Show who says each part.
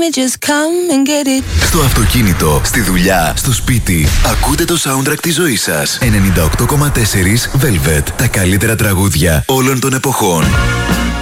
Speaker 1: Just come and get it.
Speaker 2: Στο αυτοκίνητο, στη δουλειά, στο σπίτι. Ακούτε το soundtrack της ζωής σας. 98,4 Velvet. Τα καλύτερα τραγούδια όλων των εποχών.